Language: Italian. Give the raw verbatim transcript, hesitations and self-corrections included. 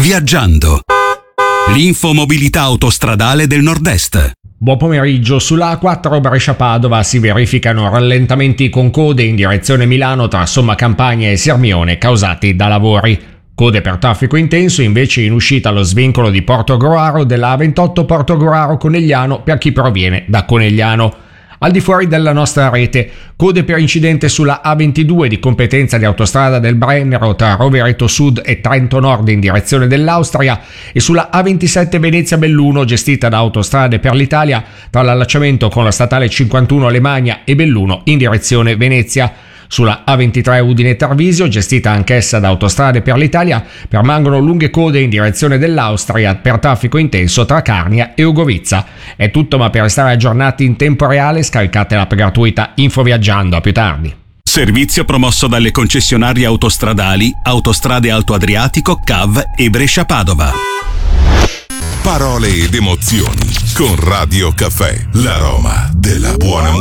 Viaggiando. L'infomobilità autostradale del Nord-Est. Buon pomeriggio. Sulla A quattro Brescia-Padova si verificano rallentamenti con code in direzione Milano tra Somma Campagna e Sirmione causati da lavori. Code per traffico intenso invece in uscita allo svincolo di Portogruaro della A ventotto Portogruaro-Conegliano per chi proviene da Conegliano. Al di fuori della nostra rete, code per incidente sulla A ventidue di competenza di Autostrada del Brennero tra Rovereto Sud e Trento Nord in direzione dell'Austria e sulla A ventisette Venezia-Belluno gestita da Autostrade per l'Italia tra l'allacciamento con la statale cinquantuno Alemagna e Belluno in direzione Venezia. Sulla A ventitré Udine-Tarvisio, gestita anch'essa da Autostrade per l'Italia, permangono lunghe code in direzione dell'Austria per traffico intenso tra Carnia e Ugovizza. È tutto, ma per restare aggiornati in tempo reale scaricate l'app gratuita Infoviaggiando. A più tardi. Servizio promosso dalle concessionarie autostradali Autostrade Alto Adriatico, C A V e Brescia-Padova. Parole ed emozioni con Radio Caffè, l'aroma della buona musica.